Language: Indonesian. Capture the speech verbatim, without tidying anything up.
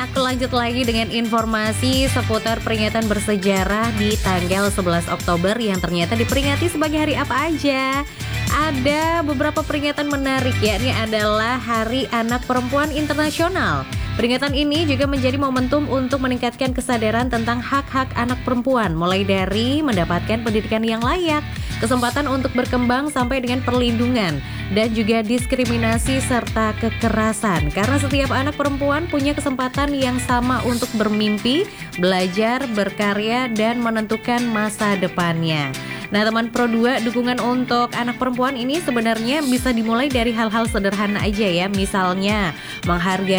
aku lanjut lagi dengan informasi seputar peringatan bersejarah di tanggal sebelas Oktober yang ternyata diperingati sebagai hari apa aja. Ada beberapa peringatan menarik, yakni adalah Hari Anak Perempuan Internasional. Peringatan ini juga menjadi momentum untuk meningkatkan kesadaran tentang hak-hak anak perempuan, mulai dari mendapatkan pendidikan yang layak, kesempatan untuk berkembang sampai dengan perlindungan, dan juga diskriminasi serta kekerasan. Karena setiap anak perempuan punya kesempatan yang sama untuk bermimpi, belajar, berkarya, dan menentukan masa depannya. Nah teman Pro dua, dukungan untuk anak perempuan ini sebenarnya bisa dimulai dari hal-hal sederhana aja ya. Misalnya menghargai